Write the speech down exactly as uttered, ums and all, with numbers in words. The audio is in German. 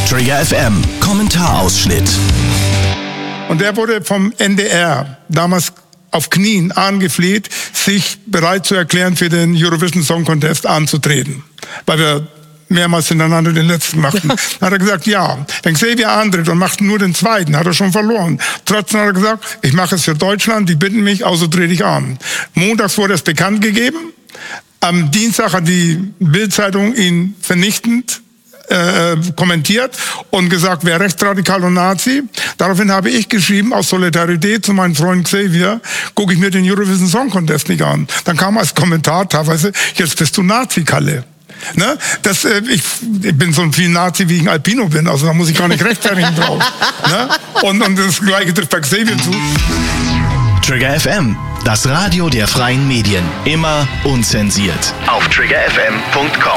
Trigger F M, Kommentarausschnitt. Und der wurde vom N D R damals auf Knien angefleht, sich bereit zu erklären, für den Eurovision Song Contest anzutreten. Weil wir mehrmals hintereinander den letzten machten. Dann hat er gesagt, ja, wenn Xavier antritt und macht nur den zweiten, hat er schon verloren. Trotzdem hat er gesagt, ich mache es für Deutschland, die bitten mich, also trete ich an. Montags wurde es bekannt gegeben. Am Dienstag hat die Bild-Zeitung ihn vernichtend Äh, kommentiert und gesagt, wer rechtsradikal und Nazi. Daraufhin habe ich geschrieben, aus Solidarität zu meinem Freund Xavier, gucke ich mir den Eurovision Song Contest nicht an. Dann kam als Kommentar teilweise, jetzt bist du Nazi-Kalle. Ne? Das, äh, ich, ich bin so ein viel Nazi, wie ich ein Alpino bin, also da muss ich gar nicht rechtfertigen drauf. Ne? Und, und das Gleiche trifft bei Xavier zu. Trigger F M, das Radio der freien Medien. Immer unzensiert. Auf trigger f m punkt com